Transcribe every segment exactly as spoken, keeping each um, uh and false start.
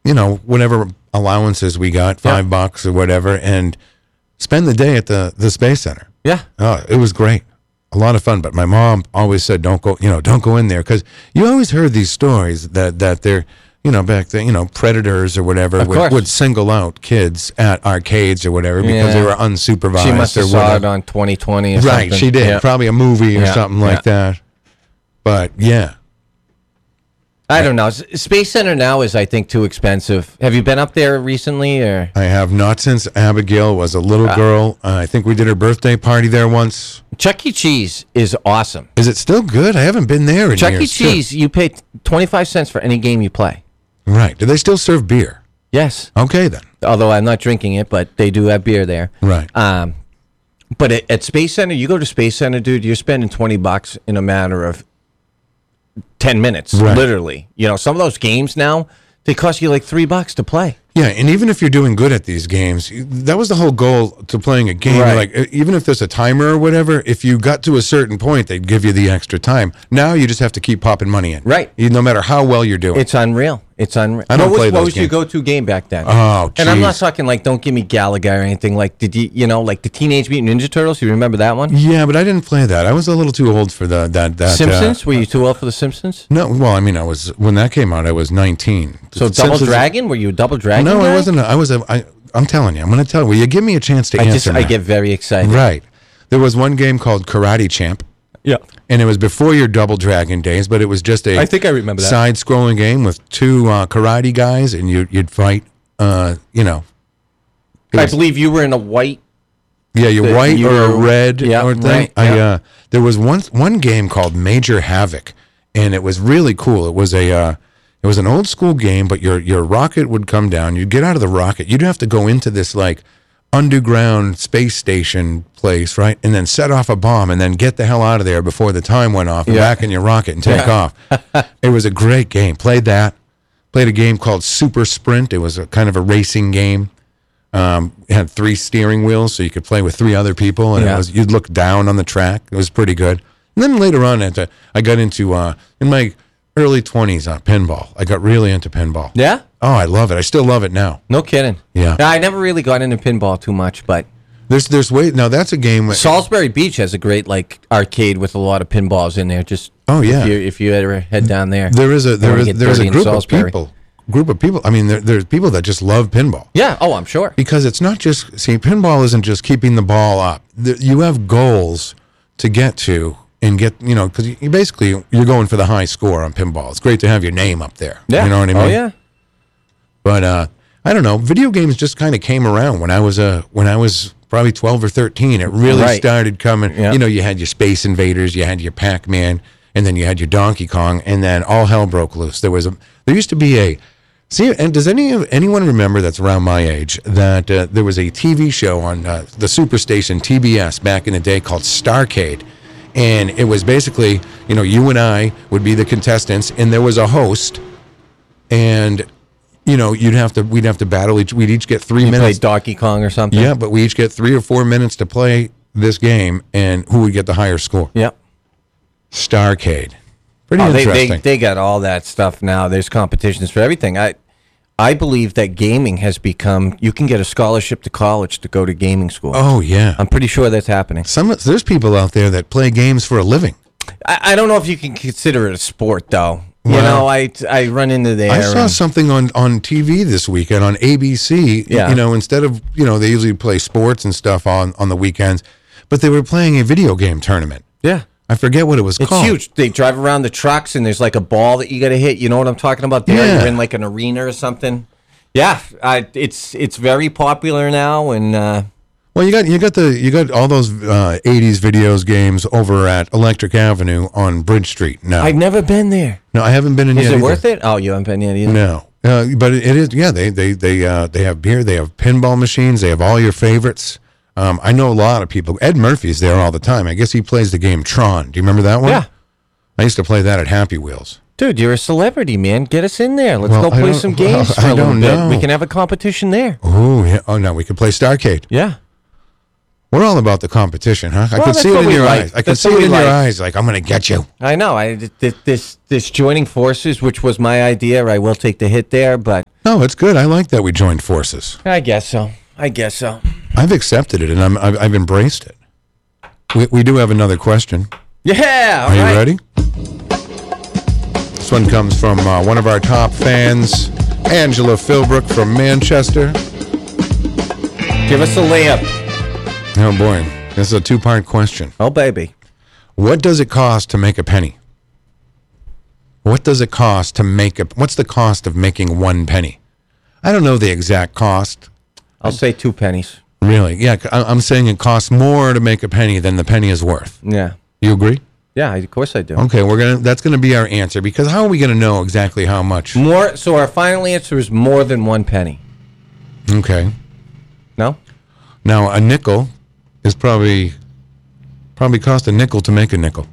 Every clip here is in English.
you know, whatever allowances we got, five yeah. bucks or whatever, and spend the day at the, the Space Center. Yeah. Oh, it was great. A lot of fun. But my mom always said, don't go, you know, don't go in there. Because you always heard these stories that, that they're, you know, back then, you know, predators or whatever would, would single out kids at arcades or whatever because yeah. they were unsupervised. She must have or saw whatever. it on twenty twenty or right, something. Right, she did. Yeah. Probably a movie or yeah. something yeah. like that. But, yeah. I don't know. Space Center now is, I think, too expensive. Have you been up there recently? Or I have not since Abigail was a little uh, girl. Uh, I think we did her birthday party there once. Chuck E. Cheese is awesome. Is it still good? I haven't been there in Chuck years. Chuck E. Cheese, too. You pay twenty-five cents for any game you play. Right. Do they still serve beer? Yes. Okay, then. Although I'm not drinking it, but they do have beer there. Right. Um, but at, at Space Center, you go to Space Center, dude, you're spending twenty bucks in a matter of ten minutes, right. literally. You know, some of those games now, they cost you like three bucks to play. Yeah, and even if you're doing good at these games, that was the whole goal to playing a game. Right. Like, even if there's a timer or whatever, if you got to a certain point, they'd give you the extra time. Now you just have to keep popping money in. Right. You, no matter how well you're doing. It's unreal. It's unreal. I don't what play was, those What was games. your go-to game back then? Oh, geez. And I'm not talking like, don't give me Galaga or anything. Like, did you, you know, like the Teenage Mutant Ninja Turtles? You remember that one? Yeah, but I didn't play that. I was a little too old for the, that. that Simpsons? Uh, Were you too old for the Simpsons? No, well, I mean, I was, when that came out, I was nineteen. So the Double Simpsons, Dragon? Were you a Double Dragon No, guy? I wasn't. A, I was a, I, I'm telling you, I'm going to tell you. Will you give me a chance to I answer just, I that? get very excited. Right. There was one game called Karate Champ. Yeah. And it was before your Double Dragon days, but it was just a I think I remember that. side-scrolling game with two uh, karate guys, and you, you'd fight, uh, you know. I was, believe you were in a white. Yeah, you're the, white you or were, a red yeah, or thing. Right, I, yeah. uh, there was one one game called Major Havoc, and it was really cool. It was a uh, it was an old school game, but your your rocket would come down. You'd get out of the rocket. You'd have to go into this like underground space station place, right? And then set off a bomb and then get the hell out of there before the time went off and yeah. back in your rocket and take yeah. off. It was a great game. Played that. Played a game called Super Sprint. It was a kind of a racing game. Um, it had three steering wheels, so you could play with three other people, and yeah. it was you'd look down on the track. It was pretty good. And then later on, at I got into, uh, in my early twenties, uh, pinball. I got really into pinball. Yeah? Oh, I love it. I still love it now. No kidding. Yeah. I never really got into pinball too much, but there's there's way now that's a game. Where, Salisbury Beach has a great like arcade with a lot of pinballs in there. Just oh yeah, if you, if you ever head down there, there is a there is there's a group of people. Group of people. I mean, there, there's people that just love pinball. Yeah. Oh, I'm sure. Because it's not just see, pinball isn't just keeping the ball up. The, you have goals to get to. And get, you know, because you basically, you're going for the high score on pinball. It's great to have your name up there. Yeah. You know what I mean? Oh, yeah. But, uh, I don't know, video games just kind of came around when I was, uh, when I was probably twelve or thirteen. It really right. started coming. Yeah. You know, you had your Space Invaders, you had your Pac-Man, and then you had your Donkey Kong, and then all hell broke loose. There was a, there used to be a, see, and does any anyone remember that's around my age that uh, there was a T V show on uh, the Superstation T B S back in the day called Starcade? And it was basically, you know, you and I would be the contestants, and there was a host, and, you know, you'd have to, we'd have to battle each, we'd each get three you minutes. Play Donkey Kong or something? Yeah, but we each get three or four minutes to play this game, and who would get the higher score? Yep. Starcade. Pretty oh, interesting. They, they, they got all that stuff now. There's competitions for everything. I I believe that gaming has become, you can get a scholarship to college to go to gaming school. Oh, yeah. I'm pretty sure that's happening. Some There's people out there that play games for a living. I, I don't know if you can consider it a sport, though. You Well, know, I, I run into there. I saw and, something on, on T V this weekend on A B C. Yeah. You know, instead of, you know, they usually play sports and stuff on, on the weekends, but they were playing a video game tournament. Yeah. I forget what it was It's called. huge. They drive around the trucks, and there's like a ball that you got to hit. You know what I'm talking about there? Yeah. You're in like an arena or something. Yeah, I, it's it's very popular now, and uh, Well, you got you got the you got all those uh, eighties videos games over at Electric Avenue on Bridge Street. No, I've never been there. no, I haven't been in. Is yet it either. worth it? Oh, you haven't been yet either. No, uh, but it, it is. Yeah, they they they uh, they have beer. They have pinball machines. They have all your favorites. Um, I know a lot of people. Ed Murphy's there all the time. I guess he plays the game Tron. Do you remember that one? Yeah. I used to play that at Happy Wheels. Dude, you're a celebrity, man. Get us in there. Let's Well, go I play don't- some games well, for a I little don't bit. know. We can have a competition there. Oh yeah. Oh no, we could play Starcade. Yeah. We're all about the competition, huh? I Well, can that's see it what in we your like. eyes. I can That's see what it we in your like. eyes. Like, I'm going to get you. I know. I th- this this joining forces, which was my idea. I will take the hit there, but No, it's good. I like that we joined forces. I guess so. I guess so. I've accepted it, and I'm, I've, I've embraced it. We, we do have another question. Yeah. all Are you right. ready? This one comes from uh, one of our top fans, Angela Philbrook from Manchester. Give us a layup. Oh, boy. This is a two-part question. Oh, baby. What does it cost to make a penny? What does it cost to make a... What's the cost of making one penny? I don't know the exact cost. I'll say two pennies. Really? Yeah, I- I'm saying it costs more to make a penny than the penny is worth. Yeah. You agree? Yeah, of course I do. Okay, we're gonna. That's gonna be our answer, because how are we gonna know exactly how much? More. So our final answer is more than one penny. Okay. No? Now a nickel is probably probably cost a nickel to make a nickel.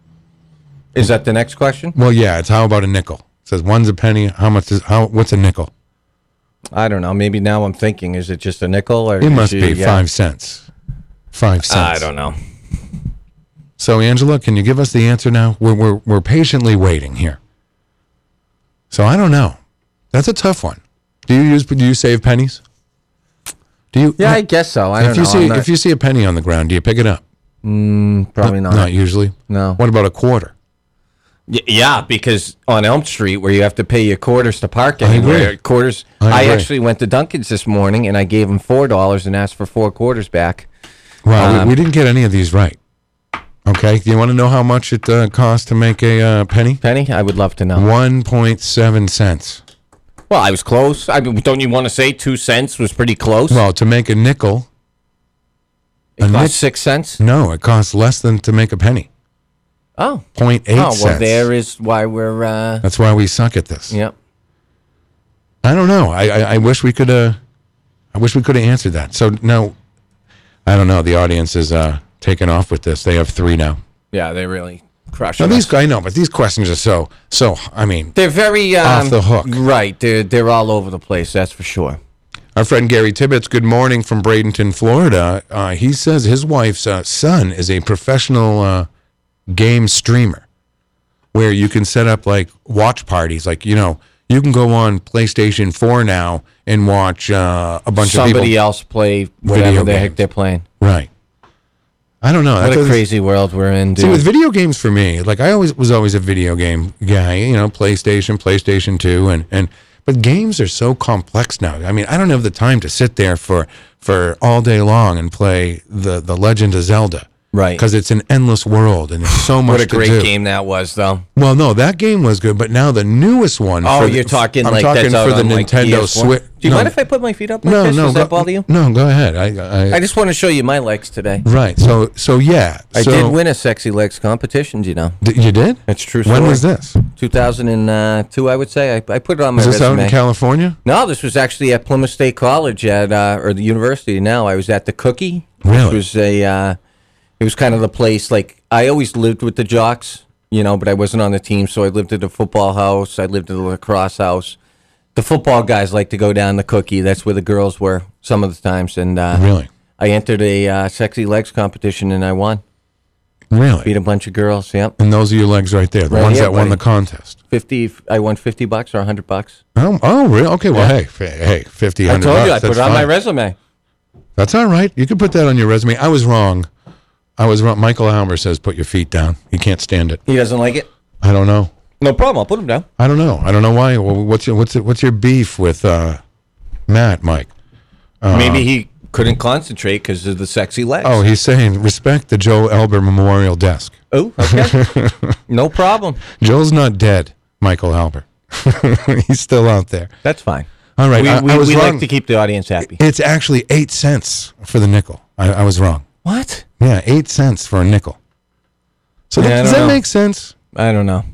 Is that the next question? Well, yeah. It's how about a nickel? It says one's a penny. How much is how? What's a nickel? I don't know. Maybe now I'm thinking, is it just a nickel? Or It is must you- be yeah. five cents. Five cents. I don't know. So, Angela, can you give us the answer now? We're we're we're patiently waiting here. So I don't know. That's a tough one. Do you use? Do you save pennies? Do you? Yeah, I guess so. I if don't you know. see I'm not- if you see a penny on the ground, do you pick it up? probably not. Not usually. No. What about a quarter? Y- Yeah, because on Elm Street, where you have to pay your quarters to park I anywhere, agree. quarters. I I, agree. actually went to Dunkin's this morning and I gave them four dollars and asked for four quarters back. Wow, Um, we, we didn't get any of these right. Okay, do you want to know how much it uh, costs to make a uh, penny? Penny, I would love to know. One point seven cents. Well, I was close. I mean, don't you want to say two cents was pretty close? Well, to make a nickel, it a cost nic- six cents. no, it costs less than to make a penny. Oh, Point eight oh well, cents. there is why we're. Uh, That's why we suck at this. yep. I don't know. I I, I wish we could. Uh, I wish we could have answered that. So now, I don't know. The audience is uh taking off with this. They have three now. Yeah, they really crush Now us. these I know, but these questions are so so. I mean, They're very um, Off the hook. Right. They're they're all over the place. That's for sure. our friend Gary Tibbetts, good morning from Bradenton, Florida. Uh, he says his wife's uh, son is a professional uh, game streamer, where you can set up like watch parties. Like, you know, you can go on PlayStation four now and watch uh, a bunch Somebody of people. else play whatever Video the heck games. they're playing. Right. I don't know. What That's a what- crazy world we're in, dude. See, with video games for me, like I always was always a video game guy, you know, PlayStation, PlayStation two, and, and but games are so complex now. I mean, I don't have the time to sit there for for all day long and play the, the Legend of Zelda. Right. Because it's an endless world and there's so much What a to great do. game that was, though. Well, no, that game was good, but now the newest one. Oh, for the- you're talking I'm like talking that's out for the on, like, Nintendo P S one. Switch. Do you no, mind if I put my feet up like no, this? no, Does go, that bother you? No, go ahead. I, I, I just want to show you my legs today. right. So, so yeah. I so, did win a sexy legs competition, you know. D- you did? It's true When story. was this? two thousand two, I would say. I, I put it on my Was this resume. out in California? No, this was actually at Plymouth State College at uh, or the university. Now I was at the Cookie. Really? Which was a. Uh, it was kind of the place. Like I always lived with the jocks, you know, but I wasn't on the team, so I lived at the football house. I lived at the lacrosse house. The football guys like to go down the Cookie. That's where the girls were some of the times, and uh, Really? I entered a uh, sexy legs competition and I won. Really? Beat a bunch of girls. Yep, And those are your legs right there, the Right ones here, that won buddy. the contest. fifty. I won fifty bucks or a hundred bucks. Oh, oh, really? Okay, well, hey, f- hey, fifty, I hundred told bucks. you I put that's it on my fine. resume. That's all right. You can put that on your resume. I was wrong. I was wrong. Michael Almer says put your feet down. He can't stand it. He doesn't like it. I don't know. No problem. I'll put him down. I don't know. I don't know why. Well, what's your what's it, what's your beef with uh, Matt, Mike? Maybe he couldn't concentrate because of the sexy legs. Oh, he's saying respect the Joe Elber Memorial Desk. Oh, okay. No problem. Joe's not dead, Michael Alber. He's still out there. That's fine. All right, We, I, we, I was we wrong. like to keep the audience happy. It's actually eight cents for the nickel. I, I was wrong. What? Yeah, eight cents for a nickel. So Yeah, that, I does don't that know. make sense? I don't know.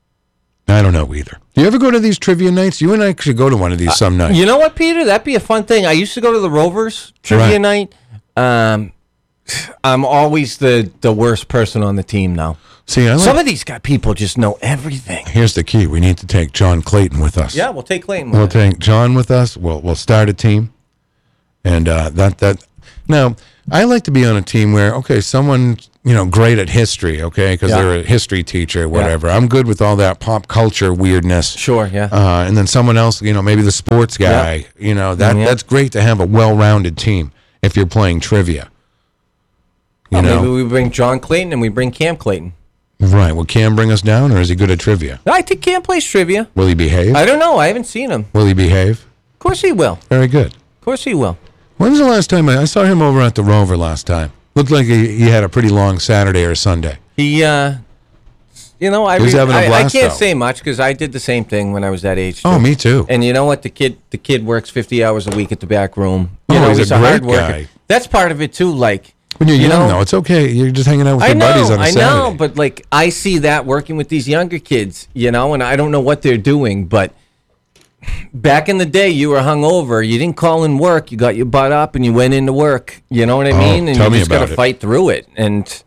I don't know either. Do you ever go to these trivia nights? You and I should go to one of these some night. You know what, Peter? That'd be a fun thing. I used to go to the Rovers trivia Right. night. Um, I'm always the, the worst person on the team now. See, I like, Some of these guy people just know everything. here's the key. We need to take John Clayton with us. Yeah, we'll take Clayton. We'll With us. take John with us. We'll we'll start a team, and uh, that that Now, I like to be on a team where, okay, someone, you know, great at history, okay, because Yeah. they're a history teacher, whatever. I'm good with all that pop culture weirdness. Sure, yeah. Uh, and then someone else, you know, maybe the sports guy, Yeah. you know, that Yeah. that's great to have a well-rounded team if you're playing trivia. You Well, know, maybe we bring John Clayton and we bring Cam Clayton. right? Will Cam bring us down, or is he good at trivia? I think Cam plays trivia. Will he behave? I don't know. I haven't seen him. Will he behave? Of course he will. Very good. Of course he will. When's the last time I, I saw him over at the Rover last time? Looked like he, he had a pretty long Saturday or Sunday. He, uh, you know, I He was re- having a I, I blast, can't though. say much because I did the same thing when I was that age. Oh, too. me too. And you know what? The kid, the kid works fifty hours a week at the back room. You Oh, know, he's a hard great worker. guy. That's part of it too. Like When you're you young, know, though, it's okay. You're just hanging out with I your know, buddies on a I Saturday. know, but like I see that working with these younger kids, you know, and I don't know what they're doing, but back in the day, you were hungover. You didn't call in work. You got your butt up and you went into work. You know what I Oh, mean? And tell you me just got about to it. fight through it. And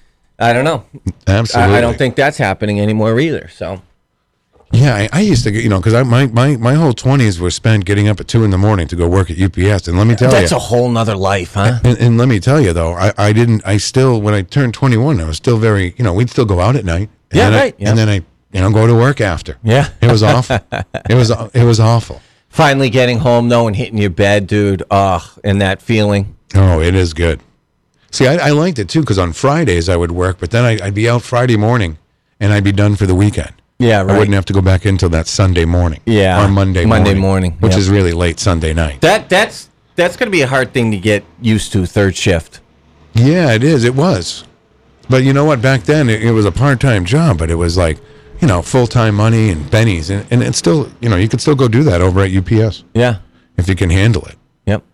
I don't know. Absolutely. I, I don't think that's happening anymore either. So Yeah, I, I used to, get- you know, because my, my, my whole twenties were spent getting up at two in the morning to go work at U P S. And let me tell that's you, a whole nother life, huh? and, and let me tell you though, I, I didn't. I still, when I turned twenty-one, I was still very, you know, we'd still go out at night. And Yeah, then I- right, yeah. And then I, you know, go to work after. Yeah. It was awful. it was it was awful. Finally getting home though and hitting your bed, dude. Ugh, and that feeling. Oh, it is good. See, I, I liked it too because on Fridays I would work, but then I, I'd be out Friday morning, and I'd be done for the weekend. Yeah, I right. wouldn't have to go back until that Sunday morning. Yeah, or Monday Monday morning, morning, which yep. is really late Sunday night. That that's that's gonna be a hard thing to get used to. Third shift. Yeah, it is. It was. But you know what? Back then, it, it was a part-time job, but it was like, you know, full-time money and bennies. And, and it's still, you know, you could still go do that over at U P S Yeah. if you can handle it. Yep.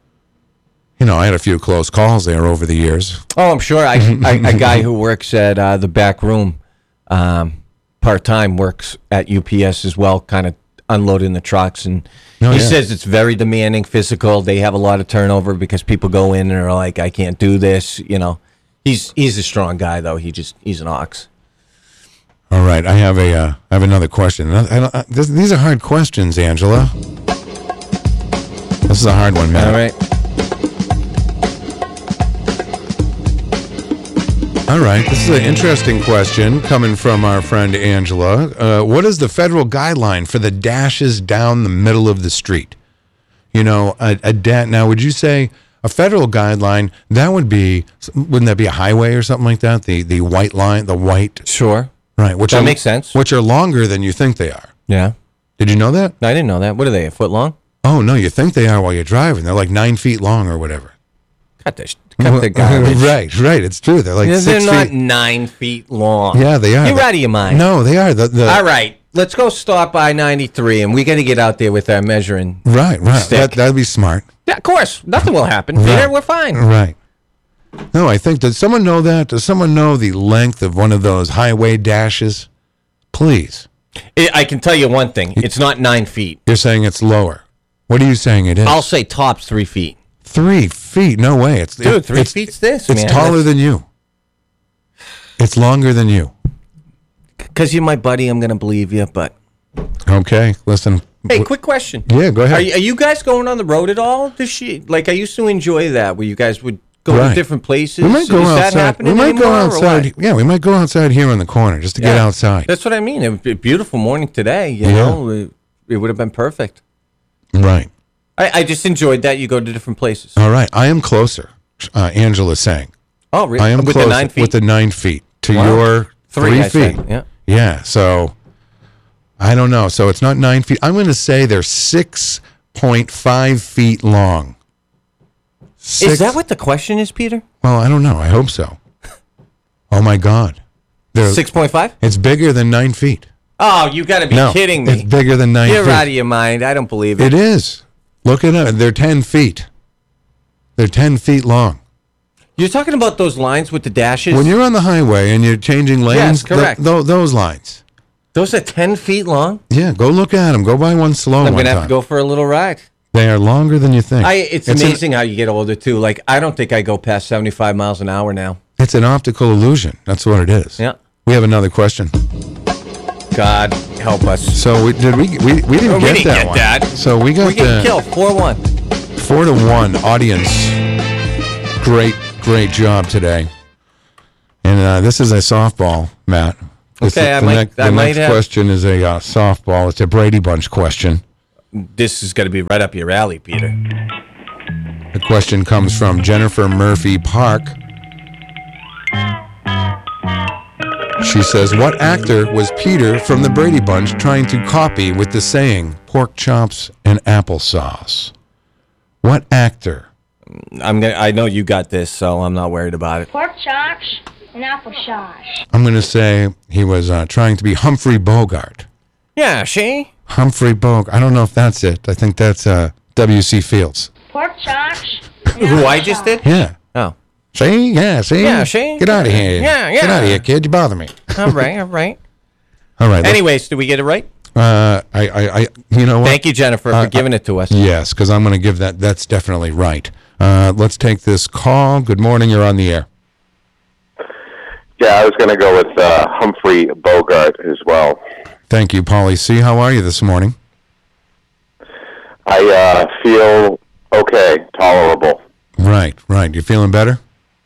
You know, I had a few close calls there over the years. Oh, I'm sure. I, I a guy who works at uh, the back room, um, part time, works at U P S as well, kind of unloading the trucks, and Oh, he yeah. says it's very demanding, physical. They have a lot of turnover because people go in and are like, "I can't do this." You know, he's he's a strong guy though. He just he's an ox. All right, I have a, uh, I have another question. I, I, I, this, these are hard questions, Angela. This is a hard one, man. All right. All right, this is an interesting question coming from our friend Angela. Uh, what is the federal guideline for the dashes down the middle of the street? You know, a, a da- now would you say a federal guideline, that would be, wouldn't that be a highway or something like that? The the white line, the white, Sure. right? Which That are, makes sense. Which are longer than you think they are. Yeah. Did you know that? I didn't know that. What are they? A foot long? Oh, no, you think they are while you're driving. They're like nine feet long or whatever. Cut the cut the garbage. Right, right. It's true. They're like They're six not feet. nine feet long. Yeah, they are. You're out of your mind. No, they are. The, the, All right, let's go stop I ninety-three, and we got to get out there with our measuring. Right, right. Stick. That, that'd be smart. Yeah, of course, nothing will happen. Right. Peter, we're fine. Right. No, I think, does someone know that? Does someone know the length of one of those highway dashes? Please. I I can tell you one thing: it's not nine feet. You're saying it's lower. What are you saying it is? I'll say tops three feet. Three feet. No way. It's Dude, it- three it's, feet's this, It's man. taller than you. It's longer than you. Because you're my buddy, I'm gonna believe you. But Okay, listen. hey, quick question. Yeah, go ahead. Are you, are you guys going on the road at all this year? Like, I used to enjoy that, where you guys would go Right. to different places. We might go Is that outside. happening We might go anymore, or what? outside. Yeah, we might go outside here on the corner just to get Yeah. outside. That's what I mean. It was a beautiful morning today. You Yeah. know, it, it would have been perfect. Right. I, I just enjoyed that. You go to different places. All right. I am closer. Uh, Angela's saying. Oh, really? I am with close the nine feet. with the nine feet to Wow. your Three, three, I feet. said, yeah. Yeah. So I don't know. So it's not nine feet. I'm going to say they're six point five feet long. Six, Is that what the question is, Peter? Well, I don't know. I hope so. Oh my God. They're, Six point five? It's bigger than nine feet. Oh, you got to be No, kidding it's me! bigger than nine You're feet. out of your mind. I don't believe it. It is. Look it up. They're ten feet. They're ten feet long. You're talking about those lines with the dashes. When you're on the highway and you're changing lanes, Yes, correct. th- th- those lines. those are ten feet long. Yeah, go look at them. Go buy one slow I'm one gonna have time. to go for a little ride. They are longer than you think. I. It's, an- amazing how you get older too. Like I don't think I go past seventy-five miles an hour now. it's an optical illusion. That's what it is. Yeah. We have another question. God help us. So we did we we, we didn't Oh, we get didn't that get one. that. So we got We're getting the killed. Four one. four to one audience. great, great job today. And uh, this is a softball, Matt. This Okay, is, I the might- next, I the might next have- question is a uh, softball. It's a Brady Bunch question. This is going to be right up your alley, Peter. The question comes from Jennifer Murphy Park. She says, what actor was Peter from the Brady Bunch trying to copy with the saying, pork chops and applesauce? What actor? I'm gonna. I know you got this, so I'm not worried about it. Pork chops and applesauce. I'm going to say he was uh, trying to be Humphrey Bogart. Yeah, she. Humphrey Bogart. I don't know if that's it. I think that's uh, W C. Fields. Pork chops and Who I just applesauce. did? Yeah. Oh, See? Yeah, see? Yeah, see? Get out of here. Yeah, Get yeah. out of here, kid. You bother me. all right, all right. All right. let's- Anyways, did we get it right? Uh, I, I, I, you know what? Thank you, Jennifer, Uh, for giving it to us. Yes, because I'm going to give that. That's definitely right. Uh, let's take this call. Good morning. You're on the air. Yeah, I was going to go with uh, Humphrey Bogart as well. Thank you, Paulie C. How are you this morning? I uh, feel okay, tolerable. Right, right. You feeling better?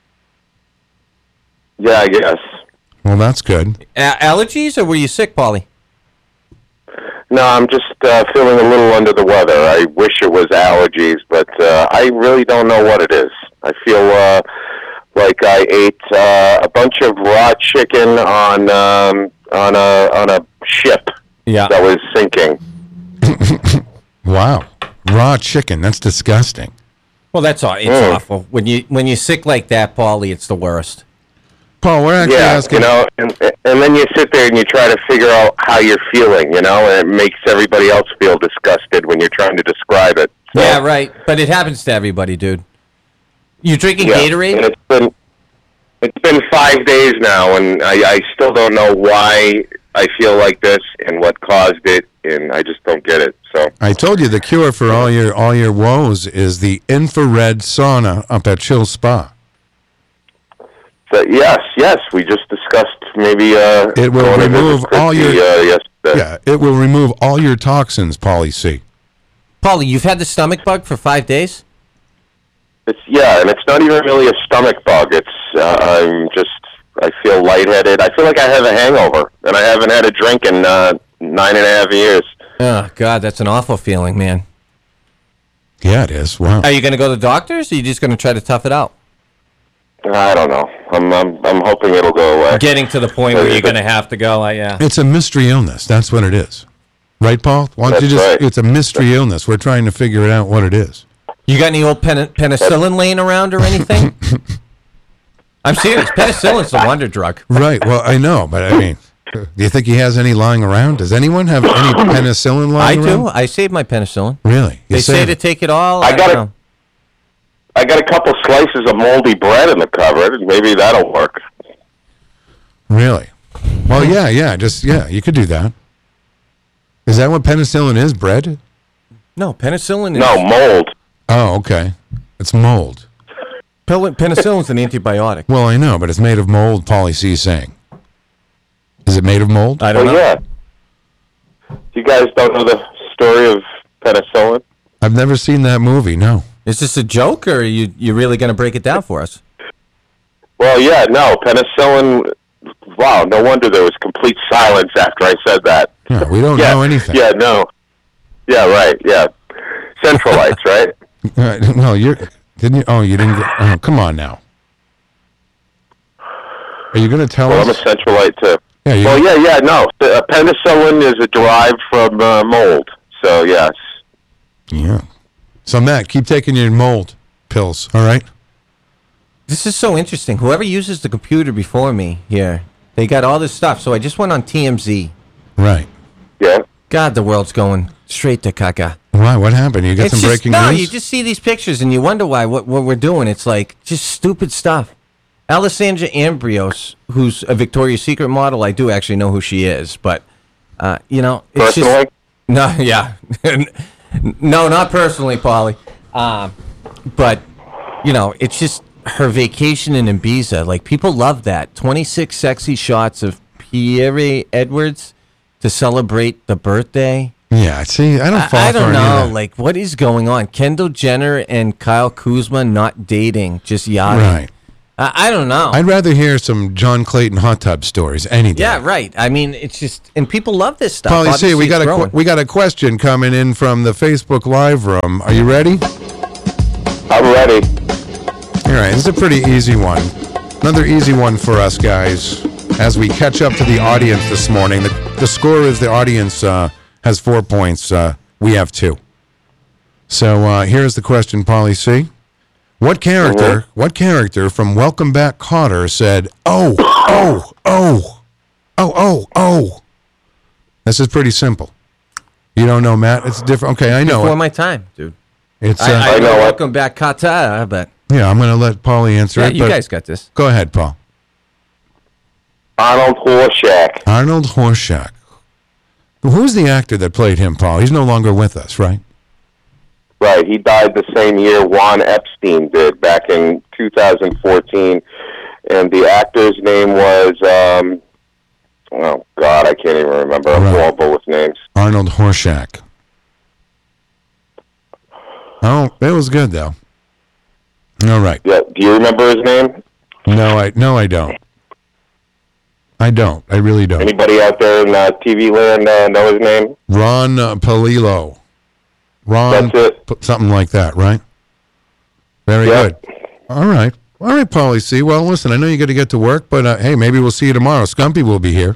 Yeah, I guess. Well, that's good. A- allergies, or were you sick, Paulie? No, I'm just uh, feeling a little under the weather. I wish it was allergies, but uh, I really don't know what it is. I feel uh, like I ate uh, a bunch of raw chicken on um, on a on a ship Yeah. that was sinking. Wow. Raw chicken. That's disgusting. Well, that's all. It's Mm. awful when you when you sick like that, Paulie. It's the worst. Paul, we're actually Yeah, asking. you know, and and then you sit there and you try to figure out how you're feeling, you know, and it makes everybody else feel disgusted when you're trying to describe it. So, Yeah, right. But it happens to everybody, dude. You drinking yeah, Gatorade? and it's been it's been five days now, and I, I still don't know why I feel like this and what caused it, and I just don't get it. So I told you the cure for all your all your woes is the infrared sauna up at Chill Spa. But yes, yes, we just discussed maybe uh, It will going to visit remove all Christy, your- uh, yesterday. Yeah, it will remove all your toxins, Paulie C. Paulie, you've had the stomach bug for five days? It's yeah, and it's not even really a stomach bug. It's uh, I'm just I feel lightheaded. I feel like I have a hangover, and I haven't had a drink in uh, nine and a half years. Oh, God, that's an awful feeling, man. Yeah, it is. Wow. Are you going to go to the doctors, or are you just going to try to tough it out? I don't know. I'm I'm I'm hoping it'll go away. Getting to the point where you're going to have to go, I, yeah. It's a mystery illness. That's what it is. Right, Paul? Why don't you That's just right. it's a mystery illness. We're trying to figure it out what it is. You got any old pen- penicillin laying around or anything? I'm serious. Penicillin's a wonder drug. Right. Well, I know, but I mean, do you think he has any lying around? Does anyone have any penicillin I lying do. around? I saved my penicillin. Really? You They say saved to it? take it all. I I, got don't it. know. I got a couple slices of moldy bread in the cupboard. Maybe that'll work. Really? Well, yeah, yeah. Just yeah, you could do that. Is that what penicillin is? Bread? No, penicillin is... No mold. Oh, okay. It's mold. Pel- penicillin's an antibiotic. Well, I know, but it's made of mold. Paulie C is saying. Is it made of mold? I don't Well, know. yeah. You guys don't know the story of penicillin? I've never seen that movie. No. Is this a joke, or are you you really going to break it down for us? Well, yeah, no, penicillin. Wow, no wonder there was complete silence after I said that. No, we don't yeah, know anything. Yeah, no. Yeah, right. Yeah, centralites, right? Uh, well, you're didn't you? Oh, you didn't. Get, oh, come on now. Are you going to tell Well, I'm a us? centralite too. Yeah. You, Well, yeah, yeah, no. Uh, penicillin is a derived from uh, mold. So yes. Yeah. So Matt, keep taking your mold pills. All right. This is so interesting. Whoever uses the computer before me here, they got all this stuff. So I just went on T M Z. Right. Yeah. God, the world's going straight to caca. Why? What happened? You got It's some just, breaking no, news? you just see these pictures and you wonder why. What what we're doing? It's like just stupid stuff. Alessandra Ambrose, who's a Victoria's Secret model, I do actually know who she is, but uh, you know, it's Personally? just no, yeah, no, not personally, Polly, um, but you know, it's just her vacation in Ibiza. Like people love that. twenty-six sexy shots of Pierre Edwards to celebrate the birthday. Yeah, see, I don't I, fall I for don't any of know. that. Like, what is going on? Kendall Jenner and Kyle Kuzma not dating, just yachting. Right. I, I don't know. I'd rather hear some John Clayton hot tub stories any day. yeah, right. I mean, it's just, and people love this stuff. Polly C, Obviously, we it's got a growing. qu- we got a question coming in from the Facebook Live room. Are you ready? I'm ready. All right, this is a pretty easy one. Another easy one for us guys. As we catch up to the audience this morning, the, the score is the audience uh, has four points. Uh, we have two. So uh, here's the question, Polly C. What character? Mhm. What character from Welcome Back, Kotter said, "Oh, oh, oh, oh, oh, oh"? This is pretty simple. You don't know, Matt? It's different. Okay, I know Before it. my time, dude. It's uh, I, I, I know know. it. Welcome back, Kata, but yeah. I'm going to let Polly answer yeah, it. you but guys got this. go ahead, Paul. Arnold Horshack. Arnold Horshack. Who's the actor that played him, Paul? He's no longer with us, right? Right. He died the same year Juan Epstein did, back in two thousand fourteen. And the actor's name was, um, oh, God, I can't even remember. I'm Right. horrible with names. Arnold Horshack. Oh, it was good though. All right. Yeah. Do you remember his name? No, I no, I don't. I don't. I really don't. Anybody out there in uh, T V land uh, know his name? Ron uh, Palillo. Ron, That's it. p- something like that, right? Very Yep. good. All right. All right, Polly C. Well, listen, I know you got to get to work, but uh, hey, maybe we'll see you tomorrow. Scumpy will be here.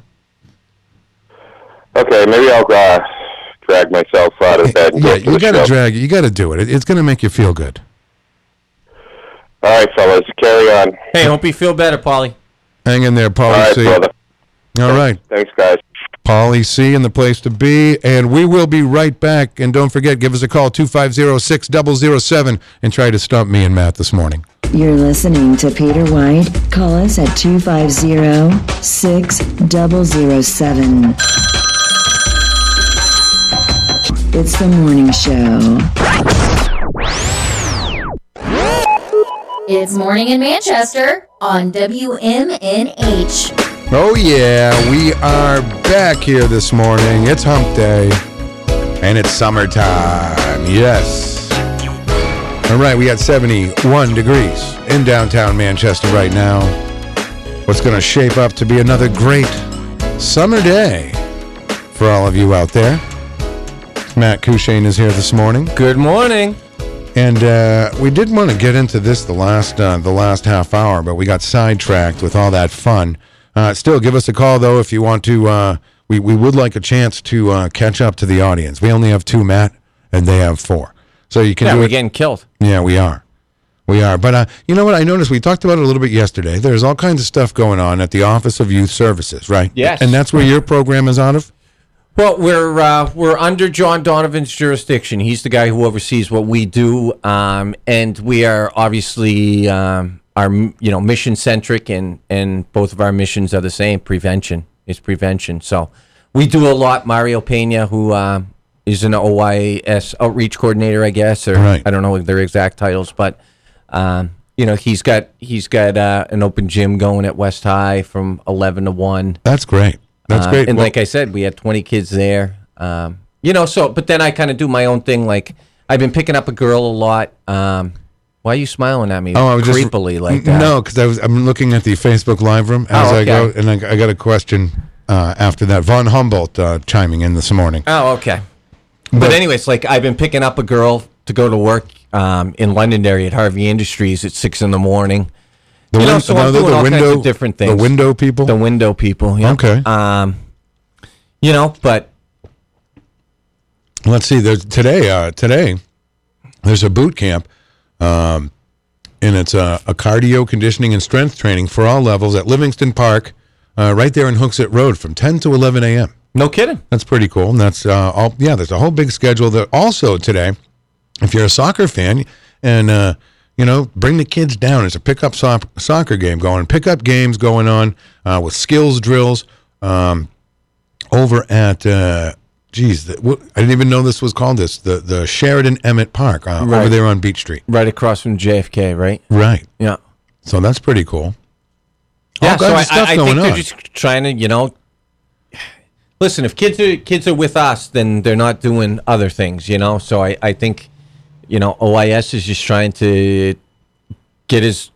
Okay, maybe I'll uh, drag myself out of bed and Yeah, go to you the got to show. drag it. You got to do it. it it's going to make you feel good. All right, fellas, carry on. Hey, hope you feel better, Paulie. Hang in there, All Polly right, C. brother. All right. Thanks, guys. Polly C in the place to be, and we will be right back. And don't forget, give us a call, two five zero, six zero zero seven, and try to stump me and Matt this morning. You're listening to Peter White. Call us at two five zero, six zero zero seven. It's the morning show. It's Morning in Manchester on W M N H. Oh, yeah, we are back here this morning. It's hump day, and it's summertime. Yes. All right, we got seventy-one degrees in downtown Manchester right now. What's going to shape up to be another great summer day for all of you out there. Matt Cushane is here this morning. Good morning. And uh, we did want to get into this the last uh, the last half hour, but we got sidetracked with all that fun. Uh, still, give us a call, though, if you want to. Uh, we, we would like a chance to uh, catch up to the audience. We only have two, Matt, and they have four. So you can Yeah, do we're it. getting killed. Yeah, we are. We are. But uh, you know what? I noticed we talked about it a little bit yesterday. There's all kinds of stuff going on at the Office of Youth Services, right? Yes. And that's where your program is out of? Well, we're uh, we're under John Donovan's jurisdiction. He's the guy who oversees what we do, um, and we are obviously um, our you know mission centric, and and both of our missions are the same. Prevention is prevention. So we do a lot. Mario Pena, who uh, is an O I S outreach coordinator, I guess, or Right. I don't know their exact titles, but um, you know he's got he's got uh, an open gym going at West High from eleven to one. That's great. That's Uh, great. And Well, like I said, we had twenty kids there. Um, you know, so, but then I kind of do my own thing. Like, I've been picking up a girl a lot. Um, why are you smiling at me Oh, I was just creepily like that? No, because I was I'm looking at the Facebook live room as Oh, I go, okay. and I, I got a question uh, after that. Von Humboldt uh, chiming in this morning. Oh, okay. But, But- anyways, like, I've been picking up a girl to go to work um, in Londonderry at Harvey Industries at six in the morning. The You know, win- so no, I'm they're doing the all kinds window, of different things. The window people. The window people. Yeah. Okay. Um, you know, but Let's see. There's today. Uh, today, there's a boot camp, um, and it's a, a cardio conditioning and strength training for all levels at Livingston Park, uh, right there in Hooksett Road, from ten to eleven a.m. no kidding. That's pretty cool. And that's uh, all. Yeah, there's a whole big schedule. That also today, if you're a soccer fan, and uh, you know, bring the kids down. There's a pickup so- soccer game going. Pickup games going on uh, with skills drills um, over at. Uh, Geez, the, what, I didn't even know this was called this. The the Sheridan Emmett Park uh, over Right. there on Beach Street. Right across from J F K, right? Right. Yeah. So that's pretty cool. Yeah, All so kinds I, of stuff I, I going think they're on. just trying to, you know, listen, if kids are kids are with us, then they're not doing other things, you know. So I, I think, you know, O I S is just trying to get his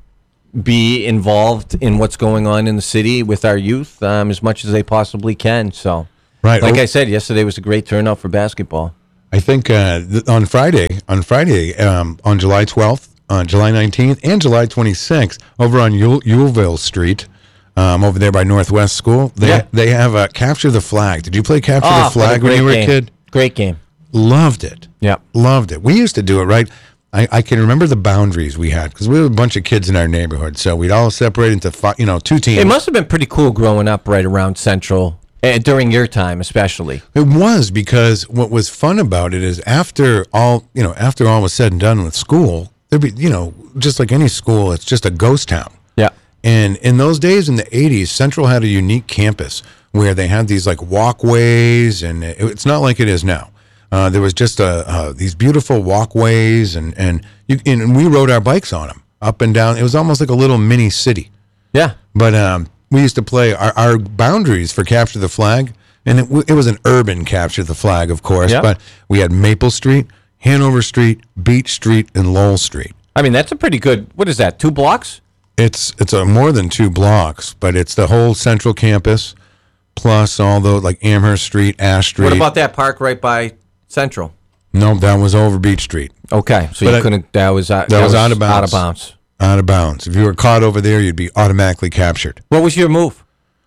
be involved in what's going on in the city with our youth um, as much as they possibly can. So, Right. like Oh, I said, yesterday was a great turnout for basketball. I think uh, th- on Friday, on Friday, um, on July twelfth, on July nineteenth, and July twenty-sixth, over on Ewell- Ewellville Street, um, over there by Northwest School, they Yeah. they have uh, Capture the Flag. Did you play Capture Oh, the Flag when you were a game. kid? Great game. Loved it. Yeah. Loved it. We used to do it, right? I, I can remember the boundaries we had because we were a bunch of kids in our neighborhood. So we'd all separate into, fi- you know, two teams. It must have been pretty cool growing up right around Central, uh, during your time especially. It was because what was fun about it is after all, you know, after all was said and done with school, there'd be, you know, just like any school, it's just a ghost town. Yeah. And in those days in the eighties, Central had a unique campus where they had these like walkways, and it, it's not like it is now. Uh, there was just uh, uh, these beautiful walkways, and and you and we rode our bikes on them up and down. It was almost like a little mini city. Yeah. But um, we used to play our, our boundaries for Capture the Flag, and it, w- it was an urban Capture the Flag, of course. Yeah. But we had Maple Street, Hanover Street, Beach Street, and Lowell Street. I mean, that's a pretty good, what is that, two blocks? It's it's a more than two blocks, but it's the whole Central campus, plus all the like Amherst Street, Ash Street. What about that park right by Central? No, that was over Beach Street, Okay, so But you I- couldn't, that was, uh, that was out of Out bounds. of bounds. out of bounds. If you were caught over there, you'd be automatically captured. What was your move?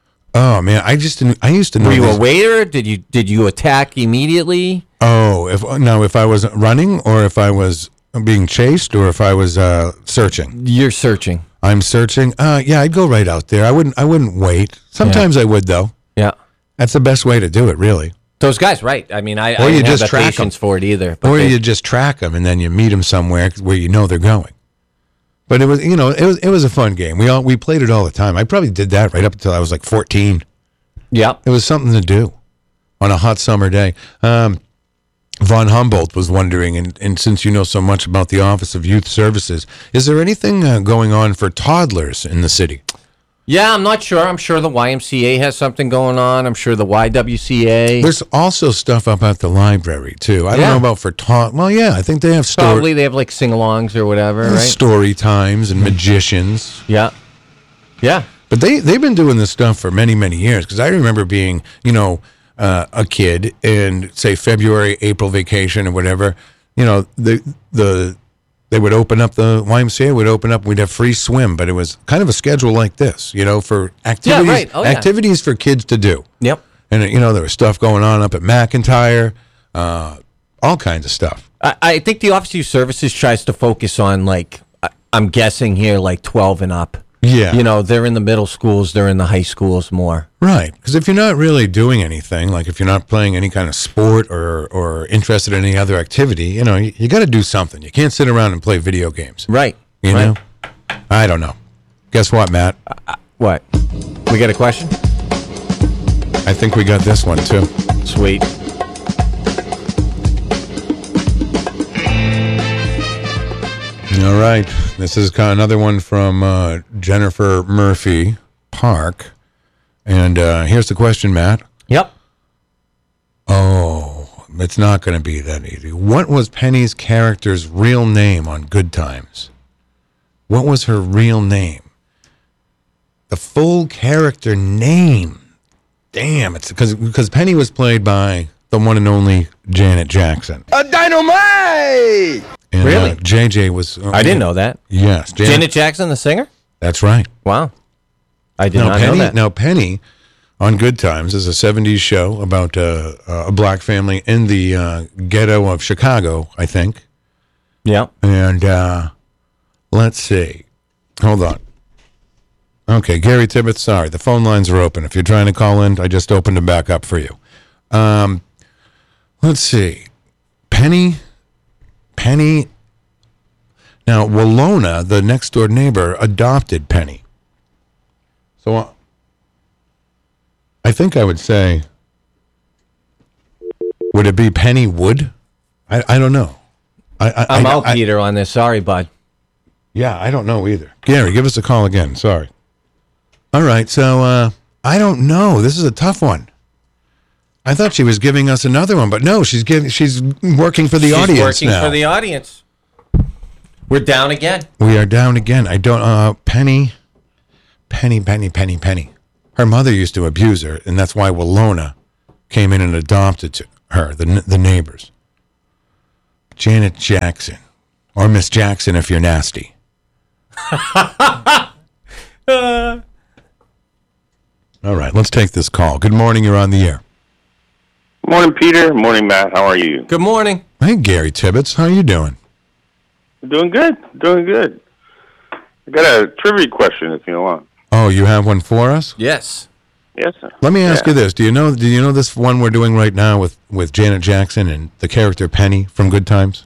Oh man, I just didn't, I used to know. Were you this- a waiter? Did you did you attack immediately? Oh, if no, if I was running, or if I was being chased, or if I was uh, searching. You're searching. I'm searching. Uh, yeah, I'd go right out there. I wouldn't. I wouldn't wait. Sometimes I would though. Yeah. That's the best way to do it, really. Those guys, right? I mean, I, Or I you didn't have just the track 'em. patience for it either. But Or they- you just track them and then you meet them somewhere where you know they're going. But it was, you know, it was it was a fun game. We all we played it all the time. I probably did that right up until I was like fourteen. yeah. It was something to do on a hot summer day. Um, Von Humboldt was wondering, and, and since you know so much about the Office of Youth Services, is there anything uh, going on for toddlers in the city? Yeah, I'm not sure. I'm sure the Y M C A has something going on. I'm sure the Y W C A. There's also stuff up at the library too. I don't Yeah. know about for taught. Well, yeah, I think they have story Probably they have like sing-alongs or whatever, right? story times and magicians. Yeah. Yeah. But they they've been doing this stuff for many many years. Because I remember being, you know, uh, a kid and say February, April vacation or whatever. You know, the the they would open up the Y M C A would open up. We'd have free swim, but it was kind of a schedule like this. You know, for activities right. Oh, yeah. activities for kids to do. Yep. And you know, there was stuff going on up at McIntyre, uh, all kinds of stuff. I, I think the Office of Youth Services tries to focus on, like, I, I'm guessing here, like twelve and up. Yeah. You know, they're in the middle schools, they're in the high schools more. Right, because if you're not really doing anything, like if you're not playing any kind of sport or or interested in any other activity, you know, you, you got to do something. You can't sit around and play video games. Right. You right. know, I don't know. Guess what, Matt? What? We got a question? I think we got this one too. Sweet. All right, this is kind of another one from uh, Jennifer Murphy Park, and uh, here's the question, Matt. Yep. Oh, it's not going to be that easy. What was Penny's character's real name on Good Times? What was her real name? The full character name. Damn, it's because because Penny was played by the one and only Janet Jackson. A dynamite! And, Really? Uh, J J was. Uh, I didn't know that. Yes, Janet. Janet Jackson, the singer? That's right. Wow. I did Now not Penny. know that. Now Penny on Good Times is a seventies show about uh, a black family in the uh, ghetto of Chicago, I think. Yeah. And uh, let's see. Hold on. Okay, Gary Tibbetts, sorry. The phone lines are open. If you're trying to call in, I just opened them back up for you. Um, let's see. Penny. Penny. Now, Walona, the next door neighbor, adopted Penny. So uh, I think I would say, would it be Penny Wood? I, I don't know. I, I, I'm I, out, I- Peter, on this. Sorry, bud. Yeah, I don't know either. Gary, give us a call again. Sorry. All right, so uh, I don't know. This is a tough one. I thought she was giving us another one, but no, she's giving. She's working for the She's audience working now. for the audience. We're down again. We are down again. I don't. Uh, Penny, Penny, Penny, Penny, Penny. Her mother used to abuse her, and that's why Walona came in and adopted to her. The the neighbors. Janet Jackson, or Miss Jackson, if you're nasty. uh. All right, let's take this call. Good morning. You're on the air. Morning, Peter. Morning, Matt. How are you? Good morning. Hey, Gary Tibbetts. How you doing? Doing good. Doing good. I got a trivia question if you want. Oh, you have one for us? Yes. Yes, sir. Let me ask Yeah. you this: Do you know? Do you know this one we're doing right now with, with Janet Jackson and the character Penny from Good Times?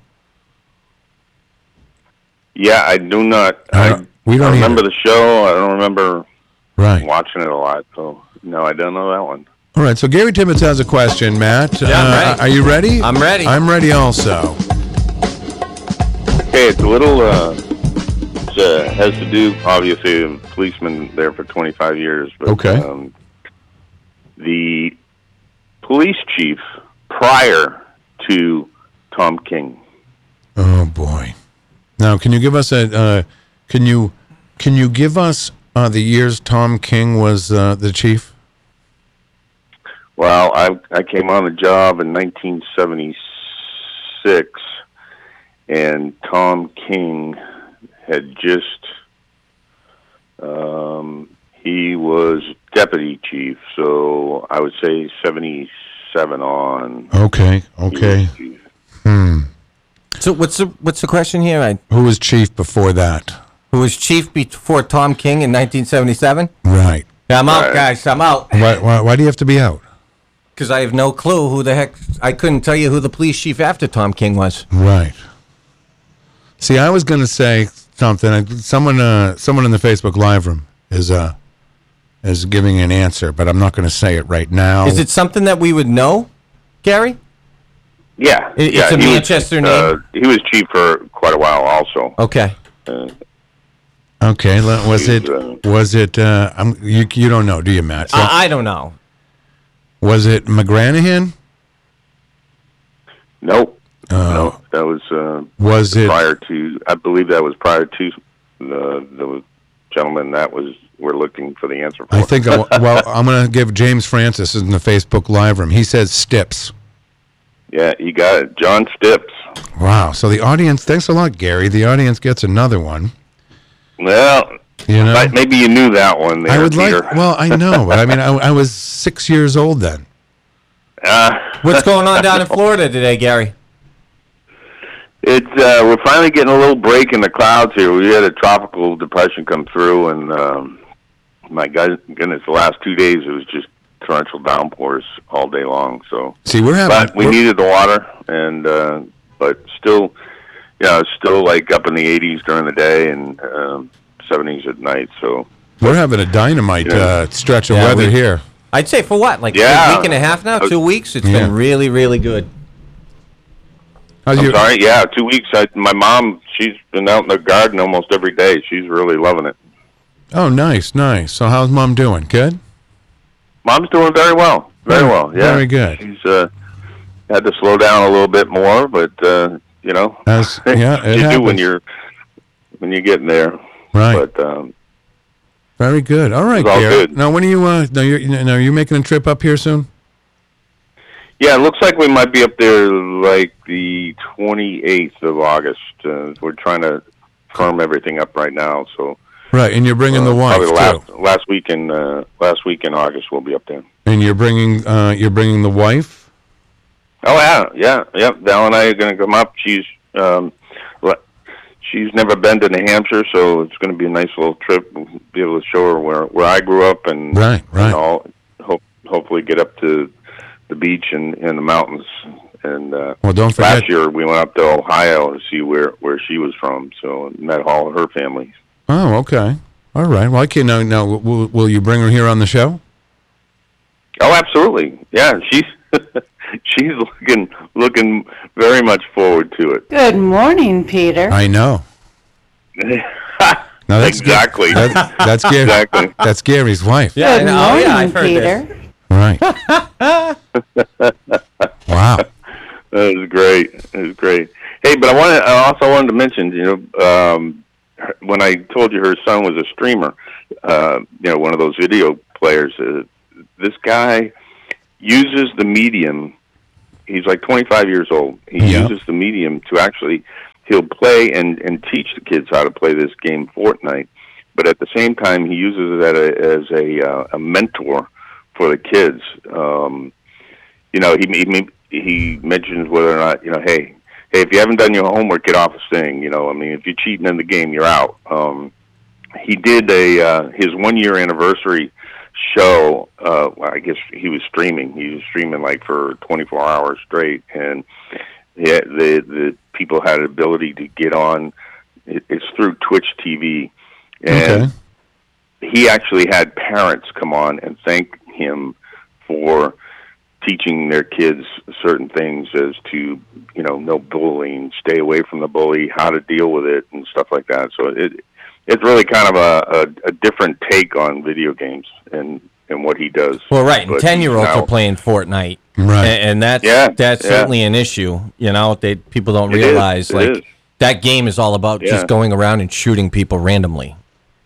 Yeah, I do not. Uh, I, we don't I remember either. the show. I don't remember Right. watching it a lot. So no, I don't know that one. All right. So Gary Tibbetts has a question, Matt. Yeah, I'm Uh, ready. Are you ready? I'm ready. I'm ready also. Okay, it's a little. Uh, it uh, has to do, obviously, a policeman there for twenty-five years. But, Okay. Um, the police chief prior to Tom King. Oh boy. Now, can you give us a? Uh, can you can you give us uh, the years Tom King was uh, the chief? Well, I I came on the job in nineteen seventy-six, and Tom King had just um, he was deputy chief, so I would say seventy-seven on. Okay. Okay. Hmm. So what's the what's the question here? I, Who was chief before that? who was chief before Tom King in nineteen seventy-seven? Right. Yeah, I'm out, Right. guys. I'm out. Why, why? Why do you have to be out? Because I have no clue who the heck. I couldn't tell you who the police chief after Tom King was. Right. See, I was going to say something. I, someone, uh, someone in the Facebook live room is uh, is giving an answer, but I'm not going to say it right now. Is it something that we would know, Gary? Yeah, It- yeah, it's a he was, Manchester uh, name? he was chief for quite a while, also. Okay. Uh, Okay. le- Was it? Uh, Was it? Uh, I'm, you you don't know, do you, Matt? So, I, I don't know. was it McGranahan? nope, Uh, no, that was uh, Was it? prior to. I believe that was prior to the the gentleman that was we're looking for the answer for. I think. I, well, I'm going to give James Francis in the Facebook live room. He says Stips. Yeah, you got it, John Stips. Wow. So the audience. Thanks a lot, Gary. The audience gets another one. Well, You know. but maybe you knew that one there, I would Peter. like. Well, I know, but I mean, I, I was six years old then. Uh, What's going on down in Florida today, Gary? It's uh, we're finally getting a little break in the clouds here. We had a tropical depression come through, and um, my God, goodness, the last two days it was just torrential downpours all day long. So, See, we're having. but we we're- needed the water, and uh, but still, you know, it's still like up in the eighties during the day and um, seventies at night. So, We're having a dynamite Yeah. uh, stretch of Yeah, weather we- here. I'd say for what? Like Yeah. a week and a half now? Two weeks? It's Yeah. been really, really good. How's I'm your, sorry, yeah, two weeks. I, my mom, she's been out in the garden almost every day. She's really loving it. Oh, nice, nice. So how's mom doing? Good? Mom's doing very well, very Very- well. Yeah, very good. She's uh, had to slow down a little bit more, but uh, you know, As- yeah, it you do when happens. you're when you're getting there. Right. But um, Very good. All right, It's all Garrett. good. Now, when are you? Uh, now, you're, now, are you making a trip up here soon? yeah, it looks like we might be up there like the twenty-eighth of August. Uh, we're trying to firm everything up right now, so Right, and you're bringing uh, the wife probably too. last last week in uh, last week in August we'll be up there. And you're bringing. Uh, you're bringing the wife. Oh yeah, yeah, yep. Val and I are going to come up. She's um, le- she's never been to New Hampshire, so it's going to be a nice little trip. We'll be able to show her where, where I grew up, and Right, right. and all. Hope hopefully get up to the beach and, and the mountains. And uh, Well, don't forget. last year we went up to Ohio to see where, where she was from, so met all of her family. Oh, okay. All right. Well, I can now. Now, will, will you bring her here on the show? Oh, absolutely. Yeah, she's she's looking looking very much forward to it. Good morning, Peter. I know. No, that's exactly. That, that's Gary. Exactly. That's Gary's wife. Yeah, Good I know. Oh, morning, yeah, I've heard Peter. this. Right. Wow. That was great. It was great. Hey, but I wanted, I also wanted to mention, you know, um, when I told you her son was a streamer, uh, you know, one of those video players, uh, this guy uses the medium. He's like twenty-five years old. He Yeah. uses the medium to actually, he'll play and, and teach the kids how to play this game, Fortnite. But at the same time, he uses it as a, uh, a mentor for the kids. Um, you know, he, he he mentions whether or not, you know, hey, hey, if you haven't done your homework, get off this thing. You know, I mean, if you're cheating in the game, you're out. Um, he did a uh, his one year anniversary show. Uh, I guess he was streaming. He was streaming like for twenty-four hours straight, and yeah, the the people had the ability to get on. It, it's through Twitch T V, and Okay. he actually had parents come on and thank him for teaching their kids certain things as to, you know, no bullying, stay away from the bully, how to deal with it, and stuff like that. So it it's really kind of a, a, a different take on video games and, and what he does. Well, right, and But ten-year-olds now- are playing Fortnite, Right. and, and that's Yeah, that's yeah. certainly an issue. You know, they people don't It is, realize it like is. that game is all about Yeah. just going around and shooting people randomly.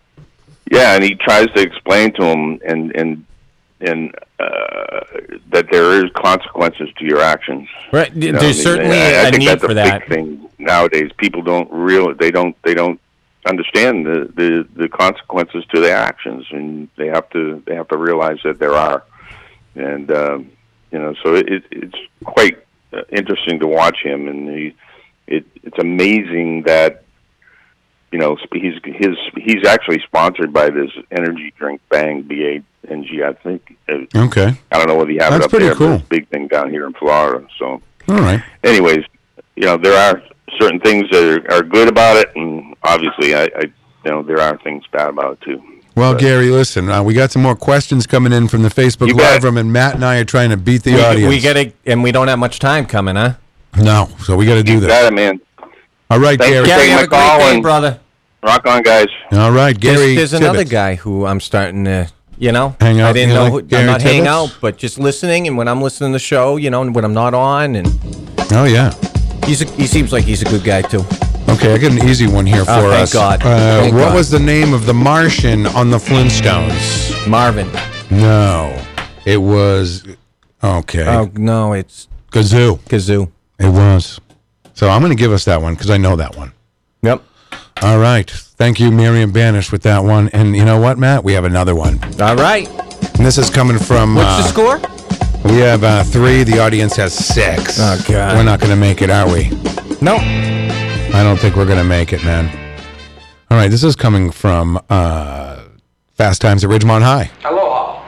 Yeah, and he tries to explain to him and and and uh, that there is consequences to your actions. Right, You know, there's I mean, certainly I- I a think need that's for a that. big thing nowadays. People don't real they don't they don't understand the, the, the consequences to their actions, and they have to they have to realize that there are, and um, you know, so it, it's quite uh, interesting to watch him, and he, it it's amazing that. You know, he's his he's actually sponsored by this energy drink, Bang B A N G. I think. Okay. I don't know whether you have That's it up pretty there, cool. but it's a big thing down here in Florida. So, All right. anyways, you know, there are certain things that are, are good about it, and obviously, I, I, you know, there are things bad about it too. Well, But- Gary, listen, uh, we got some more questions coming in from the Facebook You bet. Live room, and Matt and I are trying to beat the We, audience. we get it, and we don't have much time coming, huh? No, so we got to do You this. got it, man. All right, Thanks Gary. for Gary, taking have my a great call day, and- brother. Rock on, guys. All right, Gary. There's, there's another Tibbetts. guy who I'm starting to, you know, Hang out, I didn't you know. like Who, Gary I'm not hanging Tibbetts? out, but just listening. And when I'm listening to the show, you know, and when I'm not on, and Oh, yeah. he's a, he seems like he's a good guy too. Okay, I got an easy one here for Oh, thank us. God. Uh, Thank what God. was the name of the Martian on the Flintstones? Marvin. No, it was okay. Oh no, it's Kazoo. Kazoo. It was. So I'm going to give us that one because I know that one. Yep. All right. Thank you, Miriam Banish, with that one. And you know what, Matt? We have another one. All right. And this is coming from. What's uh, the score? We have uh, three. The audience has six. Oh, God. We're not going to make it, are we? No. I don't think we're going to make it, man. All right. This is coming from uh, Fast Times at Ridgemont High. Aloha.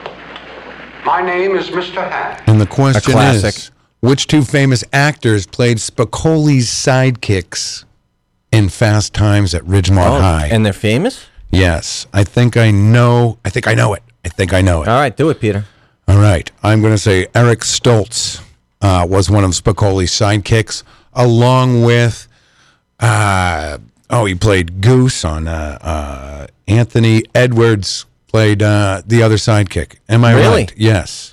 My name is Mister Hack. And the question classic. is, which two famous actors played Spicoli's sidekicks in Fast Times at Ridgemont Oh, High? and they're famous? Yes. I think I know. I think I know it. I think I know it. All right, do it, Peter. All right. I'm going to say Eric Stoltz uh, was one of Spicoli's sidekicks, along with, uh, oh, he played Goose on uh, uh, Anthony Edwards played uh, the other sidekick. Am I Really? right? Yes.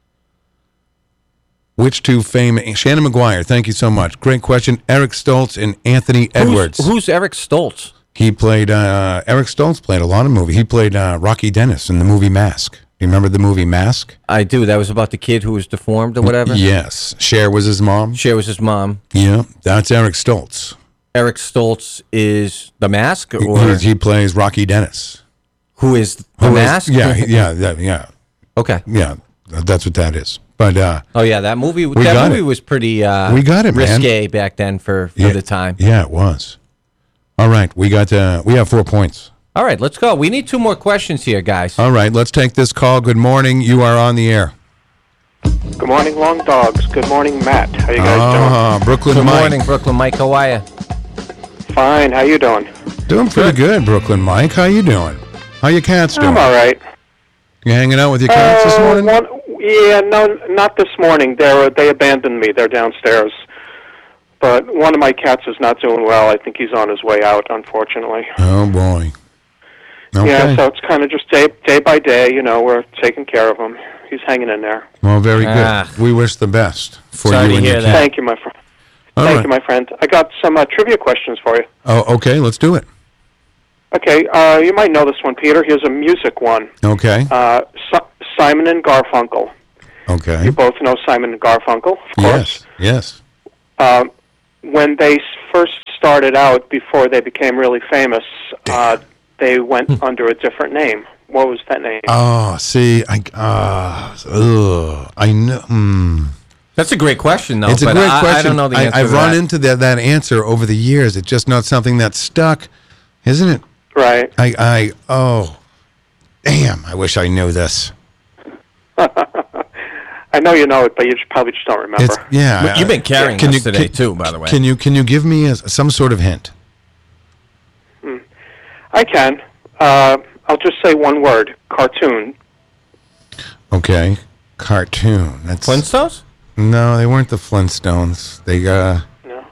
Which two famous? Shannon McGuire, thank you so much. Great question. Eric Stoltz and Anthony Edwards. Who's, who's Eric Stoltz? He played, uh, Eric Stoltz played a lot of movies. He played uh, Rocky Dennis in the movie Mask. You remember the movie Mask? I do. That was about the kid who was deformed or whatever. Yes. Cher was his mom. Cher was his mom. Yeah, that's Eric Stoltz. Eric Stoltz is the Mask, or He, he plays Rocky Dennis. who is the Who is- Mask? yeah, he- yeah, that, yeah, Okay. yeah. That's what that is. But uh, Oh yeah, that movie. We that got movie it. was pretty. Uh, We got it, man. risque back then for, for yeah, the time. yeah, it was. All right, we got uh, we have four points. All right, let's go. We need two more questions here, guys. All right, let's take this call. Good morning. You are on the air. Good morning, Long Dogs. Good morning, Matt. How you guys Ah, Brooklyn Good Mike. morning, Brooklyn Mike. How are you? doing? Fine. How you doing? Doing pretty good, Brooklyn Mike. How you doing? How your cats doing? I'm all right. You hanging out with your cats this Uh, morning? one, yeah, no, not this morning. They they abandoned me. They're downstairs. But one of my cats is not doing well. I think he's on his way out, unfortunately. Oh boy. Okay. Yeah, so it's kind of just day day by day. You know, we're taking care of him. he's hanging in there. Well, very good. Ah. We wish the best for Sorry you to and hear your that. kid. Thank you, my friend. All Thank right. you, my friend. I got some uh, trivia questions for you. Oh, okay. Let's do it. Okay, uh, you might know this one, Peter. Here's a music one. Okay. Uh, si- Simon and Garfunkel. Okay. You both know Simon and Garfunkel, of course. Yes. Yes. Um, when they s- first started out, before they became really famous, uh, they went Hmm. under a different name. What was that name? Oh, see, I, uh, ugh, I know. Hmm. That's a great question, though. It's a but great I, question. I don't know the answer I, I've to run that. into that, that answer over the years. It's just not something that's stuck, isn't it? Right. I, I, oh, damn, I wish I knew this. I know you know it, but you just probably just don't remember. It's, yeah. But you've been carrying Can us you- today, can- too, by the way. Can you, can you give me a, some sort of hint? I can. Uh, I'll just say one word: cartoon. Okay. Cartoon. That's Flintstones? No, they weren't the Flintstones. They, uh, No.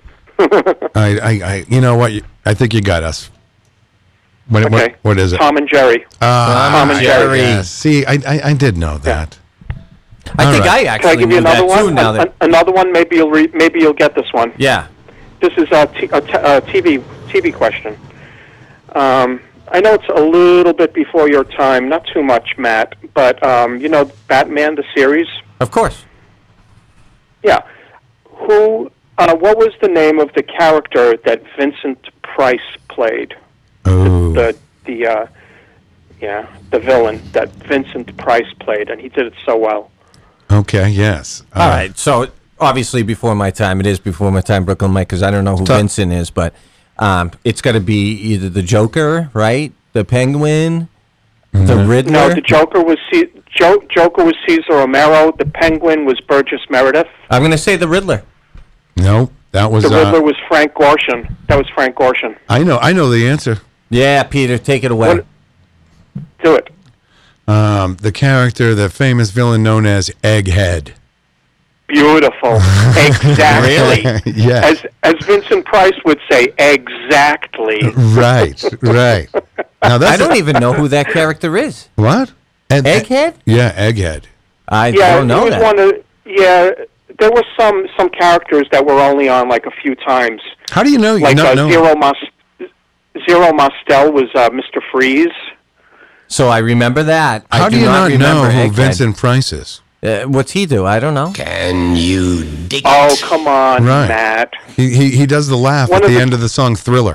I, I, I, you know what? You- I think you got us. What, Okay. what, what is it? Tom and Jerry. Ah, Tom and Jerry. yeah. See, I, I, I did know that. I All think right. I Can I actually give you knew that, another too, one? now An- that... an- another one. Maybe you'll re- maybe you'll get this one. Yeah. This is a, t- a, t- a T V T V question. Um, I know it's a little bit before your time, not too much, Matt, but um, you know Batman the series. Of course. Yeah. Who? Uh, what was the name of the character that Vincent Price played? Oh. The the uh, yeah the villain that Vincent Price played, and he did it so well. Okay, yes. All right. So, obviously, before my time, it is before my time, Brooklyn Mike, because I don't know who Tough. Vincent is, but um, it's got to be either the Joker, right? The Penguin, the Riddler. No, the Joker was C- jo- Joker was Cesar Romero. The Penguin was Burgess Meredith. I'm going to say the Riddler. No, that was. The Riddler Uh, was Frank Gorshin. That was Frank Gorshin. I know, I know the answer. Yeah, Peter, take it away. What- Do it. Um, the character, the famous villain known as Egghead. Beautiful. Exactly. Really? Yes. As as Vincent Price would say, exactly. Right, right. Now that's I don't even know who that character is. what? Ed- Egghead? Yeah, Egghead. I Yeah, don't know he was that. one of. Yeah, there were some some characters that were only on like a few times. How do you know? You Like not uh, know? Zero Mos- Zero Mostel was uh, Mister Freeze. So I remember that. How I do you not know remember who Egghead. Vincent Price is? Uh, what's he do? I don't know. Can you dig Oh, come on, Right. Matt. He he, he does the laugh One at of the, the- end of the song Thriller.